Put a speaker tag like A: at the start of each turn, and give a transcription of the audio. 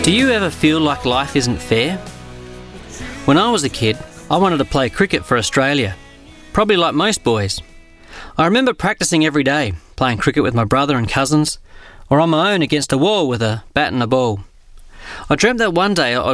A: Do you ever feel like life isn't fair? When I was a kid, I wanted to play cricket for Australia, probably like most boys. I remember practicing every day, playing cricket with my brother and cousins, or on my own against a wall with a bat and a ball. I dreamt that one day I'd